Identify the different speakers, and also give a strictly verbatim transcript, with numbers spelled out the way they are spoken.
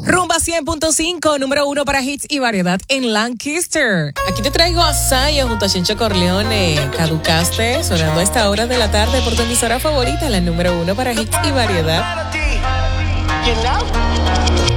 Speaker 1: Rumba cien punto cinco, número uno para hits y variedad en Lancaster. Aquí te traigo a Saya junto a Chencho Corleone. Caducaste, sonando a esta hora de la tarde por tu emisora favorita, la número uno para hits y variedad.
Speaker 2: You know?